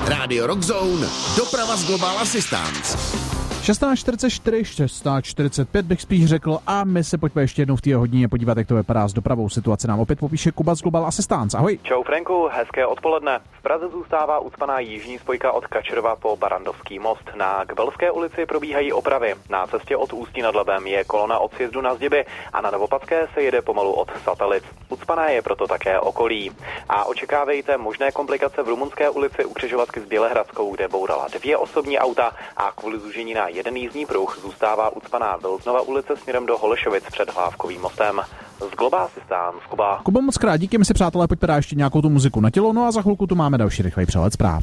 Rádio Rock Zone, doprava z Global Assistance. 16:44, 16:45 bych spíš řekl a my se pojďme ještě jednou v té hodině podívat, jak to vypadá s dopravou. Situace nám opět popíše Kuba z Global Assistance. Ahoj. Čau Franku, hezké odpoledne. V Praze zůstává ucpaná jižní spojka od Kačerova po Barandovský most. Na Kbelské ulici probíhají opravy. Na cestě od Ústí nad Labem je kolona od sjezdu na Zděby a na Novopadské se jede pomalu od Satelit. Ucpané je proto také okolí. A očekávejte možné komplikace v Rumunské ulici u křižovatky s Bělehradskou, kde bourala 2 osobní auta a kvůli zúžení na jeden jízdní pruh zůstává ucpaná Vilznova ulice směrem do Holešovic před Hlávkovým mostem. Z Global Assistance, Kuba. Kuba, moc krát díky, my si přátelé pojďme dát ještě nějakou tu muziku na tělo, no a za chvilku tu máme další rychlej přehled zpráv.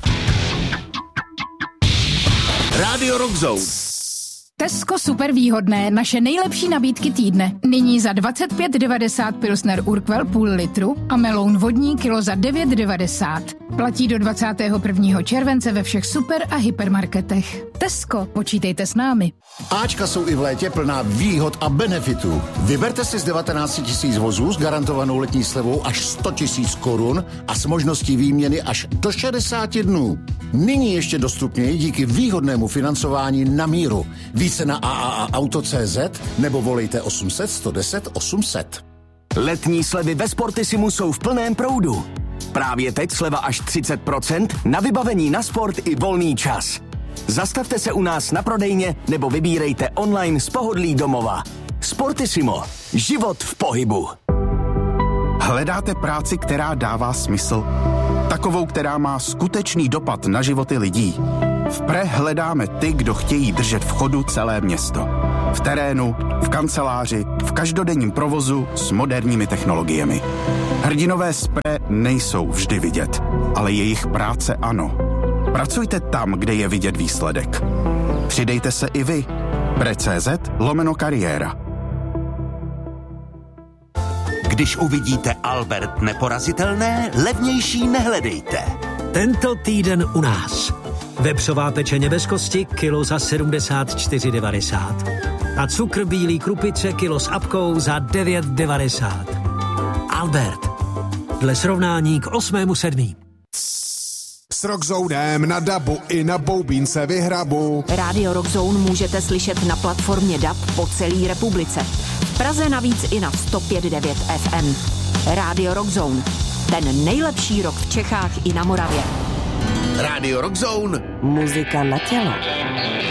Rádio Rock Zone. Tesco super výhodné, naše nejlepší nabídky týdne. Nyní za 25,90 Pilsner Urquell půl litru a meloun vodní kilo za 9,90. Platí do 21. července ve všech super a hypermarketech. Tesco, počítejte s námi. Ačka jsou i v létě plná výhod a benefitů. Vyberte si z 19 000 vozů s garantovanou letní slevou až 100 000 korun a s možností výměny až do 60 dnů. Nyní ještě dostupněji díky výhodnému financování na míru. Více na AAAauto.cz nebo volejte 800 110 800. Letní slevy ve Sportissimu jsou v plném proudu. Právě teď sleva až 30% na vybavení na sport i volný čas. Zastavte se u nás na prodejně nebo vybírejte online z pohodlí domova. Sportissimo. Život v pohybu. Hledáte práci, která dává smysl? Takovou, která má skutečný dopad na životy lidí. V PRE hledáme ty, kdo chtějí držet v chodu celé město. V terénu, v kanceláři, v každodenním provozu s moderními technologiemi. Hrdinové z PRE nejsou vždy vidět, ale jejich práce ano. Pracujte tam, kde je vidět výsledek. Přidejte se i vy. PRE.cz/kariéra. Když uvidíte Albert neporazitelné, levnější nehledejte. Tento týden u nás. Vepřová pečeně bez kosti kilo za 74,90. A cukr bílý krupice kilo s apkou za 9,90. Albert. Dle srovnání k 8.7. S Rockzonem na dabu i na boubínce vyhrabu. Rádio Rockzone můžete slyšet na platformě DAB po celé republice. V Praze navíc i na 105,9 FM. Rádio Rockzone. Ten nejlepší rock v Čechách i na Moravě. Rádio Rock Zone. Muzika na tělo.